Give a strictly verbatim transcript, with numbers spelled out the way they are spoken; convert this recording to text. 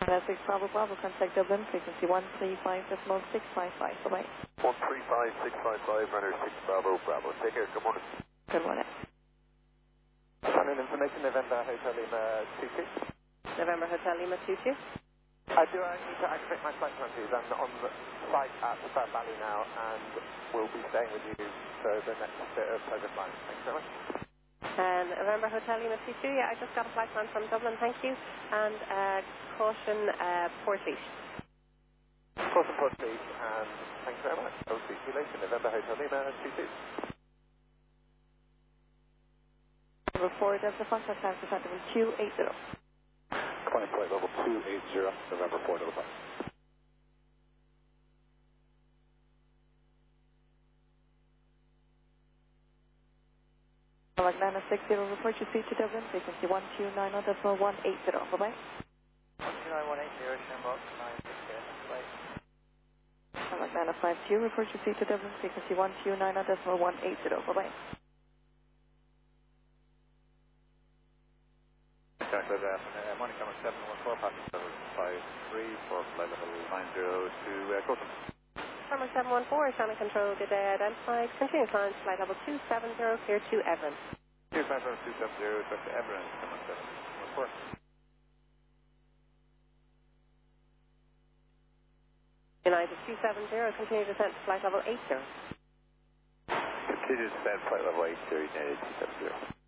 six Bravo Bravo, contact Dublin, frequency one three five decimal six five five. Bye-bye. one three five six five five, runner six Bravo Bravo. Take care, good morning. Good morning. Running information, November Hotel Lima two two. November Hotel Lima two two. I do I need to activate my flight plan, please? I'm on the flight at the Sun Valley now, and we'll be staying with you for the next bit of pleasure flying. Thanks very much. And November Hotel Lima two two, yeah, I just got a flight plan from Dublin, thank you. And uh, caution, uh, Port Leash. Caution Port Leash, and thanks very much. I'll speak to you later. November Hotel Lima two two. Number four, Delta Contact time for Sentiment two eight zero. Client flight level two eight zero, November four to the five. Magnana six zero, report your speed to Dublin, frequency one two nine zero decimal one eight zero. Bye-bye. one two nine one eight zero, Shamrock nine six zero, bye. Magnana five two, report your speed to Dublin, frequency one two nine zero decimal one eight zero. Bye-bye. Contact with uh, morning camera seven one four, passenger level five three for flight level nine zero to uh, Coaching. Camera seven one four, Shannon Control, good day, identified. Continue climb, flight level two seven zero, clear to Everett. Two five zero two seven zero, Doctor Everett, camera seven one four. United two seven zero, continue descent to flight level eight zero. Continue descent, flight level eight zero, United two seven zero.